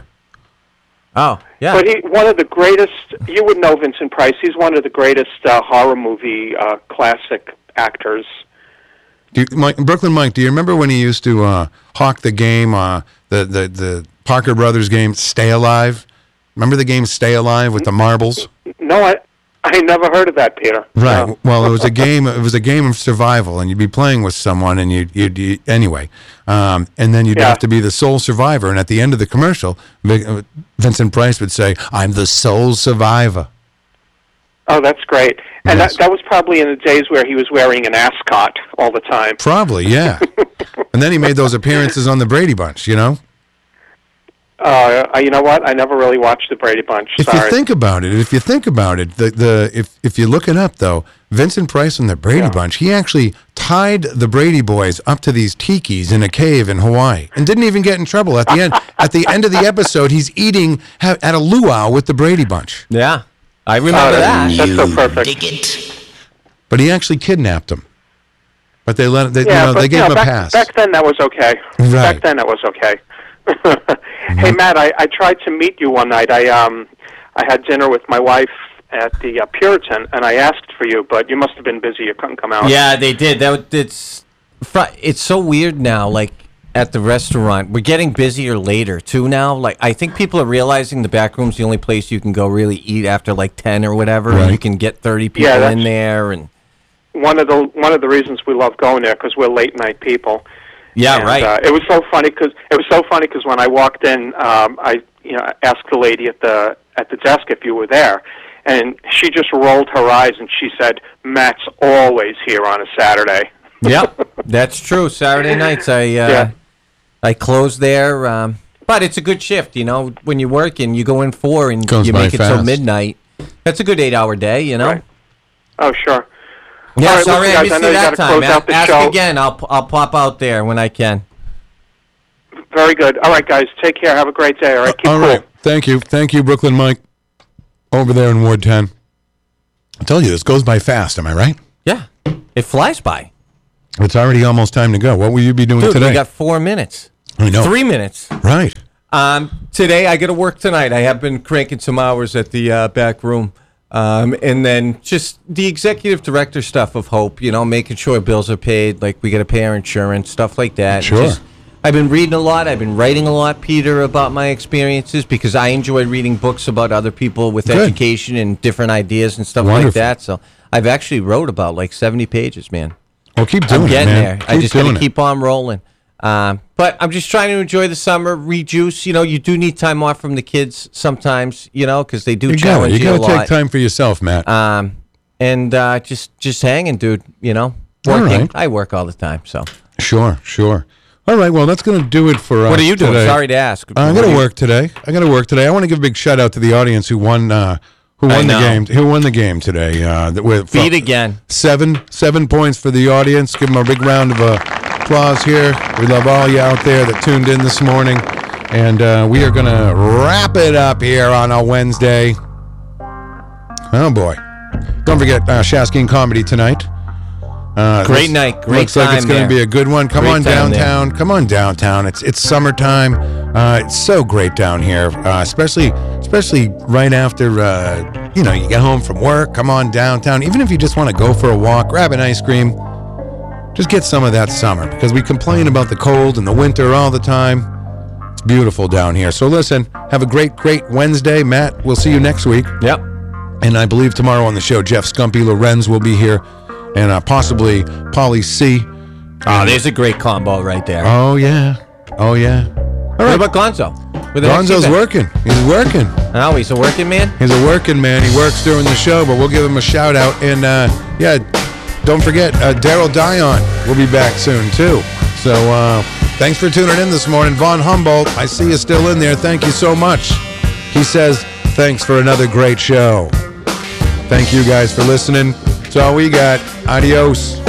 Oh, yeah. But he, one of the greatest, you would know Vincent Price. He's one of the greatest uh, horror movie uh, classic actors. Do you, Mike, Brooklyn Mike, do you remember when he used to uh, hawk the game, uh, the, the, the Parker Brothers game, Stay Alive? Remember the game Stay Alive with the marbles? No, I I never heard of that, Peter. Right. No. Well, it was a game. It was a game of survival, and you'd be playing with someone, and you'd, you'd, you anyway, um, and then you'd Yeah. have to be the sole survivor. And at the end of the commercial, Vic- uh, Vincent Price would say, "I'm the sole survivor." Oh, that's great. And Yes. that, that was probably in the days where he was wearing an ascot all the time. Probably, yeah. And then he made those appearances on the Brady Bunch. You know, Uh, you know what? I never really watched the Brady Bunch. if Sorry. you think about it, if you think about it, the the if if you look it up though, Vincent Price and the Brady Yeah. Bunch, he actually tied the Brady boys up to these tikis in a cave in Hawaii, and didn't even get in trouble at the end. At the end of the episode, he's eating ha- at a luau with the Brady Bunch, Yeah. I Oh, remember that's, that. that's so perfect. dig it? but he actually kidnapped them. But they let they, Yeah, you know, but they gave you know, him a back, pass. back then that was okay. Right. Back then that was okay. Hey, Matt, I, I tried to meet you one night. I um I had dinner with my wife at the uh, Puritan, and I asked for you, but you must have been busy. You couldn't come out. Yeah, they did. That it's fr- it's so weird now. Like at the restaurant, we're getting busier later too now. Like I think people are realizing the back room's the only place you can go really eat after like ten or whatever. And Right. you can get thirty people Yeah, in that's- there, and One of the one of the reasons we love going there because we're late night people. yeah, And, right. Uh, it was so funny because it was so funny because when I walked in, um, I you know asked the lady at the at the desk if you were there, and she just rolled her eyes and she said, "Matt's always here on a Saturday." Yep, that's true. Saturday nights, I uh, Yeah. I close there, um, but it's a good shift. You know, when you work and you go in four and Goes you by make it till fast. midnight, that's a good eight-hour day. You know. Right. Oh, sure. Yeah, All right, sorry listen, I guys, missed I know you you that gotta time. close A- out the Ask show. again. I'll I'll pop out there when I can. Very good. All right, guys. Take care. Have a great day. All right. Keep All cool. right. Thank you. Thank you, Brooklyn Mike, over there in Ward ten. I tell you, this goes by fast. Am I right? Yeah, it flies by. It's already almost time to go. What will you be doing Dude, today? we got four minutes. I know. Three minutes. Right. Um, today I got to work tonight. I have been cranking some hours at the uh, back room. Um, and then just the executive director stuff of Hope, you know, making sure bills are paid, like we got to pay our insurance, stuff like that. Sure. Just, I've been reading a lot. I've been writing a lot, Peter, about my experiences because I enjoy reading books about other people with Good. education and different ideas and stuff Wonderful. like that. So I've actually wrote about like seventy pages, man. Well, keep doing I'm it, getting man. there. Keep I just got doing to it. keep on rolling. Um, but I'm just trying to enjoy the summer, rejuice. You know, you do need time off from the kids sometimes, you know, because they do You got challenge You you, a got to lot. take time for yourself, Matt. Um, and uh, just just hanging, dude. You know, All working. right. I work all the time. So Sure, sure. All right, well, that's going to do it for us. what are you doing? today. Sorry to ask. I'm What going are to you- work today. I'm going to work today. I want to give a big shout out to the audience who won. Uh, who I won the know. game? Who won the game today? Uh, that with Beat again. Seven, seven points for the audience. Give them a big round of uh, applause here. We love all you out there that tuned in this morning, and uh, we are going to wrap it up here on a Wednesday. Oh boy! Don't forget uh, Shaskin Comedy tonight. Uh, Great this night. Great looks like it's time going to there. be a good one. Come Great on time there. downtown. Come on downtown. It's it's summertime. Uh, it's so great down here, uh, especially especially right after uh, you know you get home from work. Come on downtown. Even if you just want to go for a walk, grab an ice cream. Just get some of that summer because we complain about the cold and the winter all the time. It's beautiful down here. So listen, have a great great Wednesday, Matt. We'll see you next week. Yep. And I believe tomorrow on the show, Jeff Scumpy Lorenz will be here, and uh, possibly Polly C. Oh, there's a great combo right there. Oh yeah, oh yeah. What about Gonzo? Where the heck's he Gonzo's been? working. He's working. Oh, he's a working man? He's a working man. He works during the show, but we'll give him a shout out. And uh, yeah, don't forget, uh, Daryl Dion will be back soon too. So uh, thanks for tuning in this morning, Von Humboldt. I see you still in there. Thank you so much. He says thanks for another great show. Thank you guys for listening. That's all we got. Adios.